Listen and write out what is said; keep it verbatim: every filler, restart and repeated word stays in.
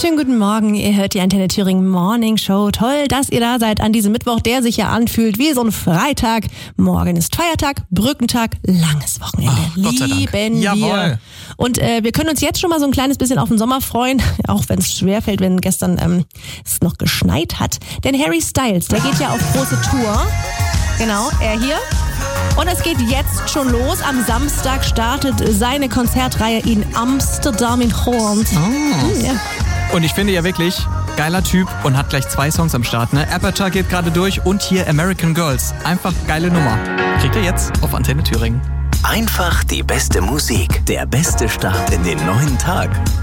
Schönen guten Morgen, ihr hört die Antenne Thüringen Morning Show. Toll, dass ihr da seid an diesem Mittwoch, der sich ja anfühlt wie so ein Freitag. Morgen ist Feiertag, Brückentag, langes Wochenende. Oh, Gott sei Dank. Lieben wir. Jawohl. Und äh, wir können uns jetzt schon mal so ein kleines bisschen auf den Sommer freuen, auch wenn es schwerfällt, wenn gestern ähm, es noch geschneit hat. Denn Harry Styles, der geht ja auf große Tour. Genau, er hier. Und es geht jetzt schon los. Am Samstag startet seine Konzertreihe in Amsterdam in Holland. Oh. Hm, ja. Und ich finde ja wirklich, geiler Typ und hat gleich zwei Songs am Start. Ne? Aperture geht gerade durch und hier American Girls. Einfach geile Nummer. Kriegt ihr jetzt auf Antenne Thüringen. Einfach die beste Musik, der beste Start in den neuen Tag.